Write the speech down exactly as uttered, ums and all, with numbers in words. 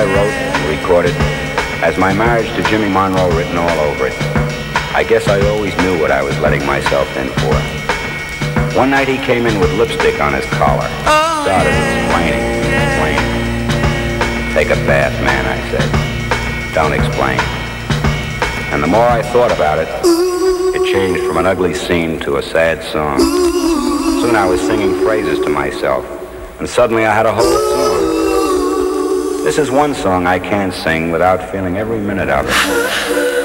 wrote and recorded has my marriage to Jimmy Monroe written all over it. I guess I always knew what I was letting myself in for. One night he came in with lipstick on his collar. Started explaining, explaining. Take a bath, man, I said. Don't explain. And the more I thought about it, it changed from an ugly scene to a sad song. Soon I was singing phrases to myself, and suddenly I had a whole song. This is one song I can't sing without feeling every minute of it.